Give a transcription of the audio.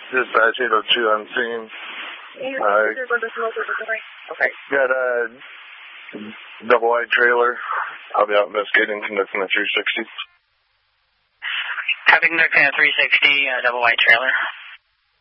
Dispatch 802 on scene. Okay. Got a double wide trailer. I'll be out investigating, conducting a 360. Copy, conducting a 360, double wide trailer.